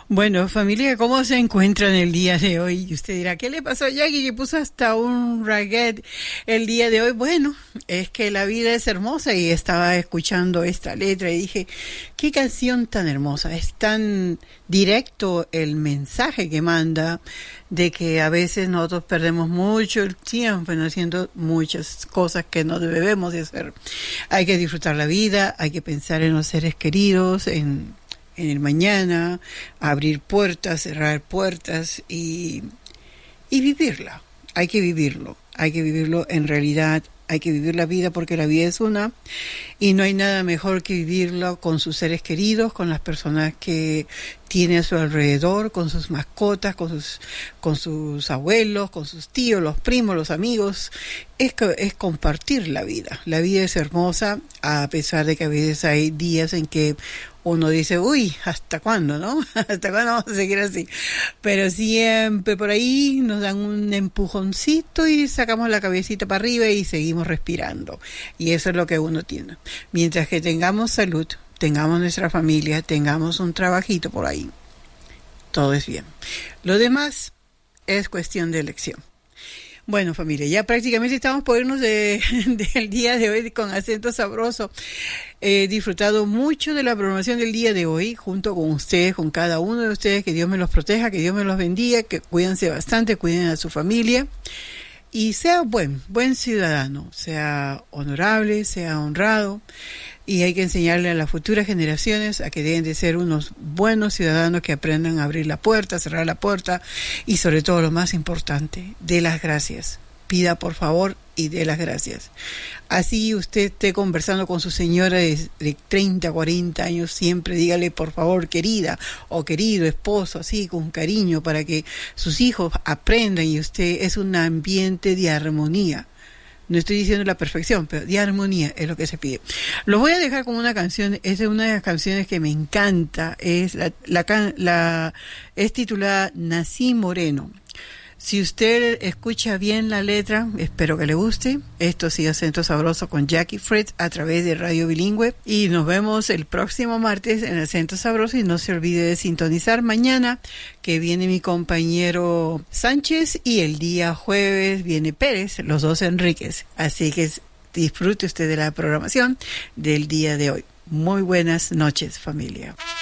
Bueno, familia, ¿cómo se encuentran el día de hoy? Y usted dirá, ¿qué le pasó a Jackie que puso hasta un reggae el día de hoy? Bueno, es que la vida es hermosa y estaba escuchando esta letra y dije, qué canción tan hermosa, es tan directo el mensaje que manda de que a veces nosotros perdemos mucho el tiempo en haciendo muchas cosas que no debemos de hacer. Hay que disfrutar la vida, hay que pensar en los seres queridos, en el mañana, abrir puertas, cerrar puertas y vivirla. Hay que vivirlo en realidad, hay que vivir la vida porque la vida es una y no hay nada mejor que vivirlo con sus seres queridos, con las personas que tiene a su alrededor, con sus mascotas, con sus abuelos, con sus tíos, los primos, los amigos. Es compartir la vida. La vida es hermosa, a pesar de que a veces hay días en que uno dice, uy, ¿hasta cuándo, no? ¿Hasta cuándo vamos a seguir así? Pero siempre por ahí nos dan un empujoncito y sacamos la cabecita para arriba y seguimos respirando. Y eso es lo que uno tiene. Mientras que tengamos salud, tengamos nuestra familia, tengamos un trabajito por ahí, todo es bien. Lo demás es cuestión de elección. Bueno, familia, ya prácticamente estamos por irnos del día de hoy con Acento Sabroso. He disfrutado mucho de la programación del día de hoy, junto con ustedes, con cada uno de ustedes. Que Dios me los proteja, que Dios me los bendiga, que cuídense bastante, cuiden a su familia. Y sea buen ciudadano, sea honorable, sea honrado. Y hay que enseñarle a las futuras generaciones a que deben de ser unos buenos ciudadanos que aprendan a abrir la puerta, cerrar la puerta y sobre todo lo más importante, dé las gracias. Pida por favor y dé las gracias. Así usted esté conversando con su señora de 30, 40 años, siempre dígale por favor querida o querido esposo, así con cariño para que sus hijos aprendan y usted es un ambiente de armonía. No estoy diciendo la perfección, pero de armonía es lo que se pide. Los voy a dejar con una canción, es de una de las canciones que me encanta, es es titulada Nací Moreno. Si usted escucha bien la letra, espero que le guste. Esto sí, Acento Sabroso con Jackie Fritz a través de Radio Bilingüe. Y nos vemos el próximo martes en Acento Sabroso. Y no se olvide de sintonizar mañana, que viene mi compañero Sánchez. Y el día jueves viene Pérez, los dos Enríquez. Así que disfrute usted de la programación del día de hoy. Muy buenas noches, familia.